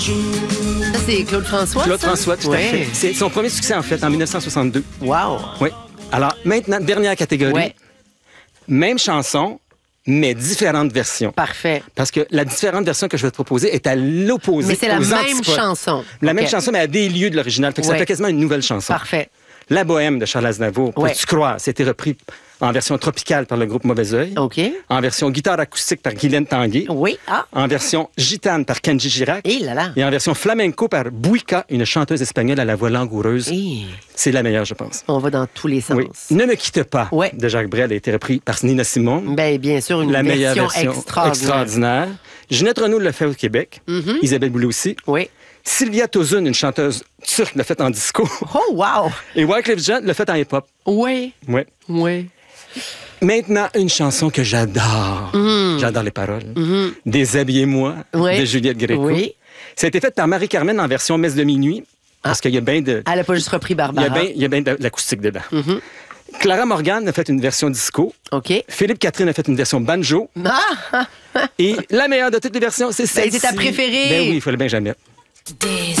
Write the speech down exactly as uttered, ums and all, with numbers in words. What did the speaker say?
Ça, c'est Claude François, Claude ça? François, tout ouais. à fait. C'est son premier succès, en fait, en mille neuf cent soixante-deux. Wow! Oui. Alors, maintenant, dernière catégorie. Ouais. Même chanson, mais différentes versions. Parfait. Parce que la différente version que je vais te proposer est à l'opposé. Mais c'est la aux même antipodes. chanson. La OK. même chanson, mais à des lieux de l'original. Fait que Ouais. ça fait quasiment une nouvelle chanson. Parfait. La Bohème de Charles Aznavour, Ouais. peux-tu croire, c'était repris en version tropicale par le groupe Mauvais Oeil, OK. en version guitare acoustique par Guylaine Tanguay, Oui. Ah! en version gitane par Kenji Girac, Et là là! et en version flamenco par Buika, une chanteuse espagnole à la voix langoureuse. Et C'est la meilleure, je pense. on va dans tous les sens. Oui. Ne me quitte pas Ouais. de Jacques Brel a été repris par Nina Simone. Ben, bien sûr, une La meilleure version, version extraordinaire. extraordinaire. Ginette Renaud le fait au Québec. Mm-hmm. Isabelle Boulay aussi. Oui. Sylvia Tozun, une chanteuse turque, l'a fait en disco. Oh, wow! Et Wyclef Jean l'a fait en hip-hop. Oui. Oui. Oui. Maintenant, une chanson que j'adore. J'adore les paroles. Déshabillez-moi Oui. de Juliette Gréco. Oui. Ça a été fait par Marie-Carmen en version messe de minuit. Parce qu'il y a bien de. Elle n'a pas juste repris Il y a Barbara. bien, il y a bien de l'acoustique dedans. Clara Morgan a fait une version disco. OK. Philippe Catherine a fait une version banjo. Ah! Et la meilleure de toutes les versions, c'est celle-ci. c'est ta préférée. Ben oui, il fallait bien jamais. Des